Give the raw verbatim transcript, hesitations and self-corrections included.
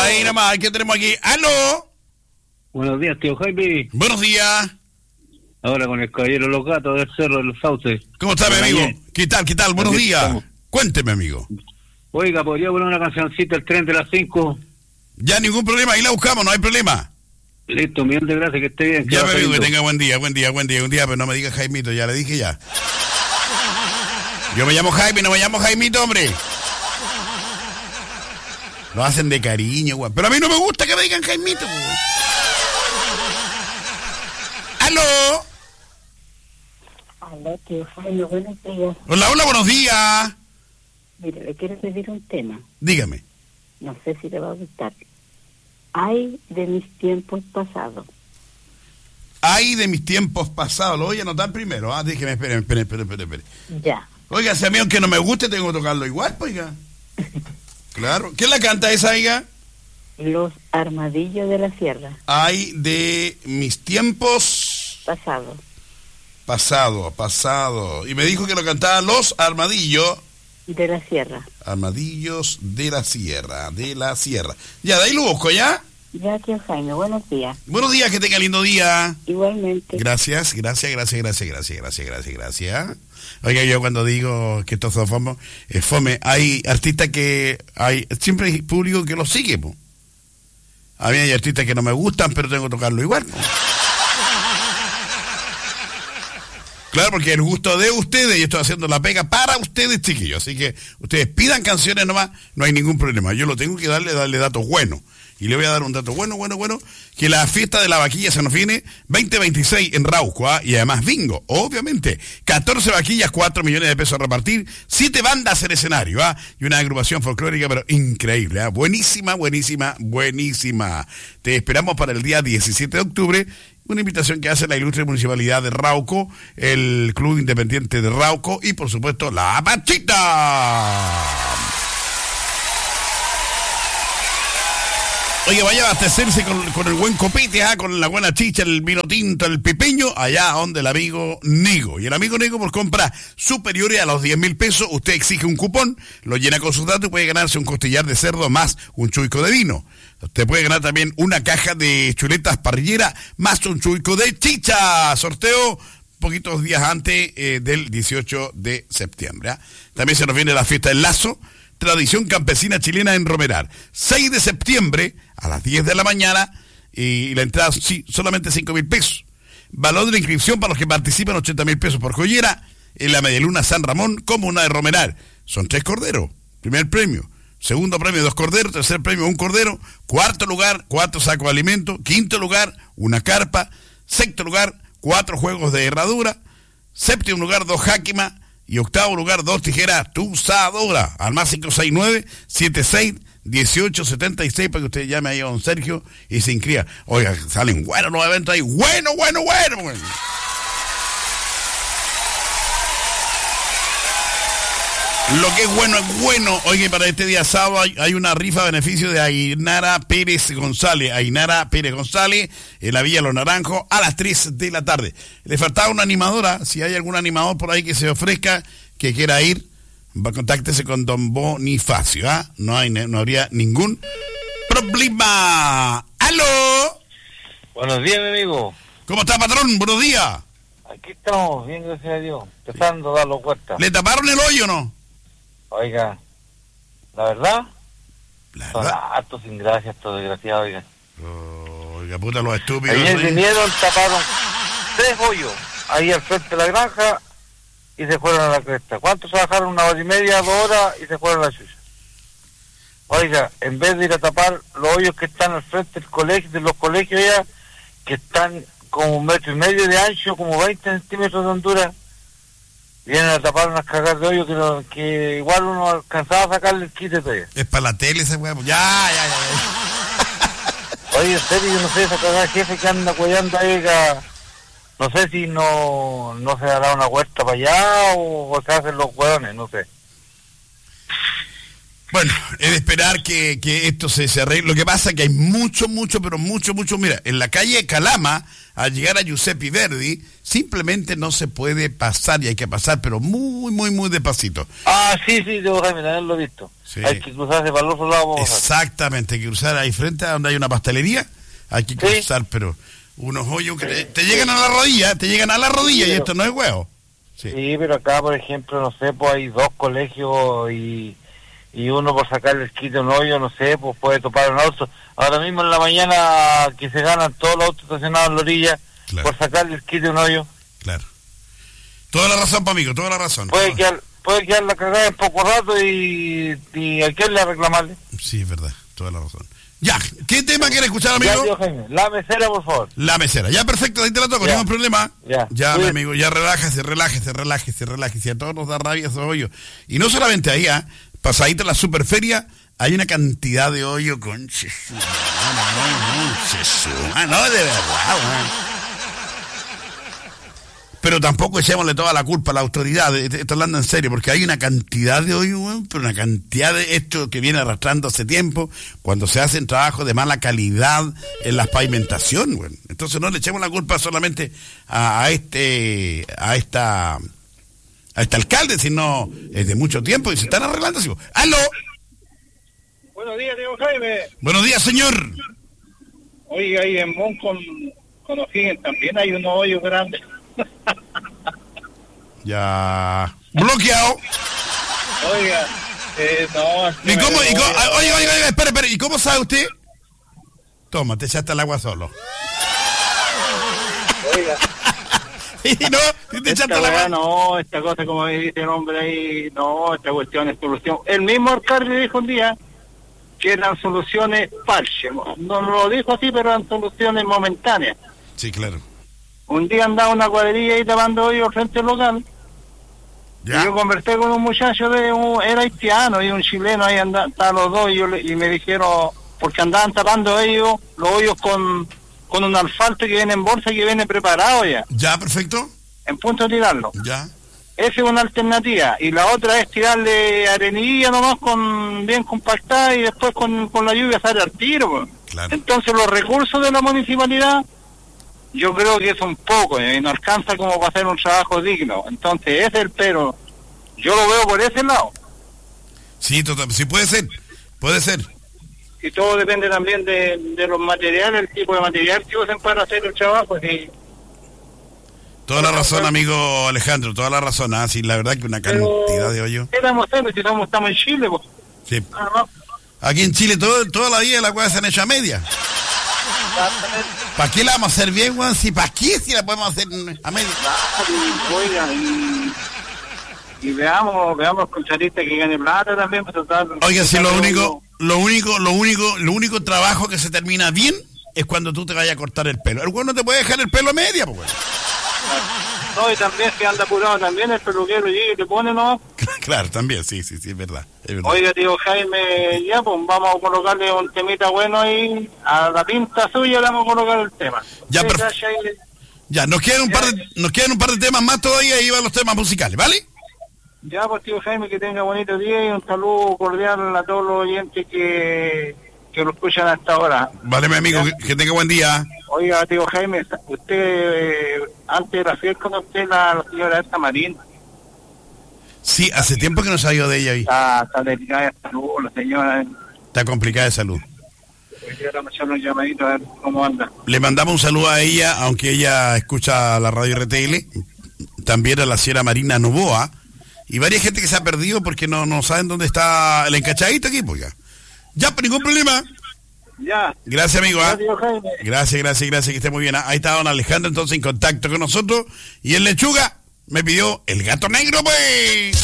Ahí nomás, ¿qué tenemos aquí? ¡Aló! Buenos días, tío Jaime. Buenos días. Ahora con el caballero Los Gatos del Cerro de los Sauces. ¿Cómo está, mi amigo? Bien. ¿Qué tal, qué tal? Buenos Aquí días. estamos. Cuénteme, amigo. Oiga, ¿podría poner una cancioncita el tren de las cinco? Ya, ningún problema, ahí la buscamos, no hay problema. Listo, millón de gracias, que esté bien. Ya, va mi amigo, que saliendo. tenga buen día, buen día, buen día, buen día, pero no me diga Jaimito, ya le dije ya. Yo me llamo Jaime, no me llamo Jaimito, hombre. Lo hacen de cariño, güey. Pero a mí no me gusta que me digan Jaimito, güey. ¡Aló! Hola, tío Jaime, buenos días. Hola, hola, buenos días. Mire, le quiero pedir un tema. Dígame. No sé si le va a gustar. Ay de mis tiempos pasados. Ay, de mis tiempos pasados. Lo voy a anotar primero. Ah, déjeme, espere, espere, espere, espere, espere. Ya. Oiga, si a mí aunque no me guste, tengo que tocarlo igual, pues, oiga. Claro. ¿Quién la canta esa, oiga? Los armadillos de la sierra. Ay, de mis tiempos Pasados. pasado, pasado. Y me dijo que lo cantaba Los Armadillos. De la sierra. Armadillos de la Sierra, de la Sierra. Ya, de ahí lo busco, ¿ya? Ya, tío Jaime, buenos días. Buenos días, que tenga lindo día. Igualmente. Gracias, gracias, gracias, gracias, gracias, gracias, gracias, gracias. Oiga, yo cuando digo que estos son fome, es fome, hay artistas que, hay siempre hay público que los sigue, po. A mí hay artistas que no me gustan, pero tengo que tocarlo igual, po. Claro, porque el gusto de ustedes, y estoy haciendo la pega para ustedes, chiquillos. Así que ustedes pidan canciones nomás, no hay ningún problema. Yo lo tengo que darle, darle datos buenos. Y le voy a dar un dato bueno, bueno, bueno, que la fiesta de la vaquilla se nos viene veinte veintiséis en Rauco, ¿ah? Y además bingo, obviamente. catorce vaquillas, cuatro millones de pesos a repartir, siete bandas en escenario, ¿ah? Y una agrupación folclórica, pero increíble, ¿ah? Buenísima, buenísima, buenísima. Te esperamos para el día diecisiete de octubre. Una invitación que hace la ilustre municipalidad de Rauco, el Club Independiente de Rauco y, por supuesto, La Pachita. Oye, vaya a abastecerse con, con el buen copete, ¿ah? Con la buena chicha, el vino tinto, el pipeño, allá donde el amigo Nego. Y el amigo Nego, por compra superiores a los diez mil pesos, usted exige un cupón, lo llena con sus datos y puede ganarse un costillar de cerdo más un chuico de vino. Usted puede ganar también una caja de chuletas parrillera más un chuico de chicha. Sorteo poquitos días antes eh, del dieciocho de septiembre. ¿eh? También se nos viene la fiesta del Lazo, tradición campesina chilena en Romerar. seis de septiembre a las diez de la mañana y la entrada sí, solamente cinco mil pesos. Valor de la inscripción para los que participan ochenta mil pesos por joyera en la Medialuna San Ramón, comuna de Romerar. Son tres corderos. Primer premio. Segundo premio, dos corderos. Tercer premio, un cordero. Cuarto lugar, cuatro sacos de alimento. Quinto lugar, una carpa. Sexto lugar, cuatro juegos de herradura. Séptimo lugar, dos jáquimas. Y octavo lugar, dos tijeras tuzadoras. Al más cinco seis nueve, siete seis, dieciocho setenta y seis para que usted llame ahí a don Sergio y se inscriba. Oiga, salen buenos los eventos ahí. Bueno, bueno, bueno, bueno. Lo que es bueno es bueno. Oye, para este día sábado hay, hay una rifa a beneficio de Ainara Pérez González. Ainara Pérez González en la Villa Los Naranjos a las tres de la tarde. Le faltaba una animadora. Si hay algún animador por ahí que se ofrezca, que quiera ir, va, contáctese con don Bonifacio. ¿ah? No hay, no habría ningún problema. ¡Aló! Buenos días, mi amigo. ¿Cómo está, patrón? Buenos días. Aquí estamos, bien, gracias a Dios. Empezando a dar los vueltas. ¿Le taparon el hoyo o no? Oiga, la verdad, La son verdad. hartos ingracias, estos desgraciados, oiga. Oiga, puta, los estúpidos. Ayer ¿sí? vinieron, taparon tres hoyos ahí al frente de la granja y se fueron a la cresta. ¿Cuántos trabajaron? Una hora y media, dos horas y se fueron a la chucha. Oiga, en vez de ir a tapar los hoyos que están al frente del colegio, de los colegios ya, que están como un metro y medio de ancho, como veinte centímetros de hondura, vienen a tapar unas cagas de hoyo que, no, que igual uno alcanzaba a sacarle el quite todavía. Es para la tele ese huevo. Ya, ya, ya. Oye, en serio, yo no sé, esa cagada jefe que anda cuidando ahí, oiga, no sé si no, no se dará una vuelta para allá o, o se hacen los hueones, no sé. Bueno, es de esperar que, que esto se, se arregle. Lo que pasa es que hay mucho, mucho, pero mucho, mucho. Mira, en la calle Calama, al llegar a Giuseppe Verdi, simplemente no se puede pasar y hay que pasar, pero muy, muy, muy despacito. Ah, sí, sí, debo también lo he visto. Sí. Hay que cruzarse para el otro lado. Exactamente, hay que cruzar ahí frente a donde hay una pastelería. Hay que Sí. cruzar, pero unos hoyos que te, te llegan a la rodilla, te llegan a la rodilla Sí, y pero- esto no es huevo. Sí. Sí, pero acá, por ejemplo, no sé, pues hay dos colegios y, y uno por sacarle el quito un hoyo, no sé, pues puede topar un auto. Ahora mismo en la mañana que se ganan todos los autos estacionados en la orilla, Claro. por sacarle el quito un hoyo, Claro. Toda la razón, pa' amigo, toda la razón. puede Ah, quedar, puede quedar la cagada en poco rato y, y ¿a quién le va a reclamarle? Sí, es verdad, toda la razón. Ya, ¿qué tema quiere escuchar, Ya, amigo? tío Jaime, la mesera, por favor. La mesera. Ya, perfecto, ahí te la toco, Ya. ningún problema. Ya. Ya, mi Cuídate. amigo, ya relájese, relájese, relájese, relájese. A todos nos da rabia esos hoyos. Y no solamente ahí, ¿ah? Pasadita la superferia, hay una cantidad de hoyos con... Ah, no, de verdad, weón. Pero tampoco echémosle toda la culpa a la autoridad, estoy hablando en serio, porque hay una cantidad de hoyos, weón, pero una cantidad de esto que viene arrastrando hace tiempo, cuando se hacen trabajos de mala calidad en la pavimentación, weón. Entonces no le echemos la culpa solamente a, a este, a esta, a este alcalde, sino es de mucho tiempo y se están arreglando así. ¡Aló! Buenos días, Diego Jaime. Buenos días, señor. Oiga, ahí en Mon con, con O'Higgins también hay unos hoyos grandes. Ya. Bloqueado. Oiga, eh, no... es que ¿Y me cómo? Y voy- cómo ah, oiga, oiga, oiga, espere, espere. ¿Y cómo sabe usted? Toma, te echaste el agua solo. Oiga, ¿Y no? ¿Sí te esta echaste el weá agua? no, esta cosa como dice el hombre ahí, no, esta cuestión es solución. El mismo alcalde dijo un día que eran soluciones parches. No lo dijo así, pero eran soluciones momentáneas. Sí, claro. Un día andaba una cuadrilla ahí tapando hoyos frente al local. Y Ya. yo conversé con un muchacho de un, era haitiano y un chileno, ahí andaban los dos y, yo le- y me dijeron, porque andaban tapando ellos los hoyos con, con un asfalto que viene en bolsa que viene preparado ya, Ya, perfecto. en punto de tirarlo. Ya. Esa es una alternativa. Y la otra es tirarle arenilla nomás con bien compactada y después con, con la lluvia sale al tiro. Pues. Claro. Entonces los recursos de la municipalidad yo creo que es un poco, y no alcanza como para hacer un trabajo digno. Entonces ese es el pero. Yo lo veo por ese lado. Sí, total, sí puede ser. Puede ser. Y todo depende también de, de los materiales, el tipo de material que usen para hacer el trabajo. Y, Toda la razón, amigo Alejandro, toda la razón. Ah, sí, la verdad que una pero, cantidad de hoyos. ¿qué estamos haciendo si estamos, estamos en Chile? Pues? Sí. Nada más. Aquí en Chile todo, toda la vida la cueva se han hecho a media. ¿Para qué la vamos a hacer bien, weón? Si para qué si la podemos hacer a media. Y, oiga, y, y veamos, veamos los contratistas que ganen plata también para tratar. Oiga, si lo tratar de- único, lo único, lo único, lo único trabajo que se termina bien es cuando tú te vayas a cortar el pelo. El weón no te puede dejar el pelo a media, pues, weón. No, y también que anda apurado también el peluquero llega y le pone, ¿no? Claro, también, sí, sí, sí, es verdad. Es verdad. Oiga, tío Jaime, ya pues vamos a colocarle un temita bueno ahí, a la pinta suya le vamos a colocar el tema. Ya, Sí, perfecto. gracias, ahí. Ya, nos quedan un par de, nos quedan un par de temas más todavía y van los temas musicales, ¿vale? Ya, pues tío Jaime, que tenga bonito día y un saludo cordial a todos los oyentes que, que lo escuchan hasta ahora. Vale, mi amigo, que, que tenga buen día. Oiga, tío Jaime, usted, eh, antes era fiel con usted la, la señora esta Marín. Sí, hace tiempo que no sabía de ella ahí. Está, está delicada de salud, la señora. eh. Está complicada de salud. Hoy día le vamos a echar un llamadito a ver cómo anda. Le mandamos un saludo a ella, aunque ella escucha la radio R T L. También a la señora Marina Novoa. Y varias gente que se ha perdido porque no, no saben dónde está el encachadito aquí, pues ya. Ya, pero ningún problema. Ya. Gracias, amigo. ¿ah? Ya, tío Jaime. Gracias, gracias, gracias, que esté muy bien. Ahí está don Alejandro entonces en contacto con nosotros. Y el lechuga me pidió el gato negro, pues.